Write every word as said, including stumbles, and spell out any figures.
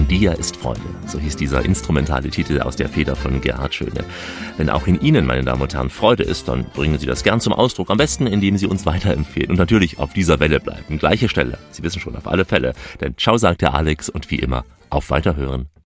Dia ist Freude. So hieß dieser instrumentale Titel aus der Feder von Gerhard Schöne. Wenn auch in Ihnen, meine Damen und Herren, Freude ist, dann bringen Sie das gern zum Ausdruck. Am besten, indem Sie uns weiterempfehlen und natürlich auf dieser Welle bleiben. Gleiche Stelle. Sie wissen schon, auf alle Fälle. Denn ciao, sagt der Alex und wie immer, auf Weiterhören.